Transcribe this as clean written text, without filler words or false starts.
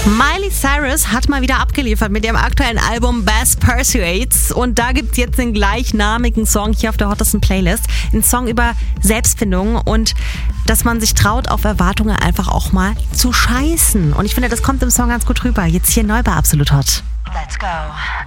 Miley Cyrus hat mal wieder abgeliefert mit ihrem aktuellen Album Best Pursuits und da gibt's jetzt den gleichnamigen Song hier auf der hottesten Playlist. Ein Song über Selbstfindung und dass man sich traut, auf Erwartungen einfach auch mal zu scheißen. Und ich finde, das kommt im Song ganz gut rüber. Jetzt hier neu bei Absolut Hot. Let's go.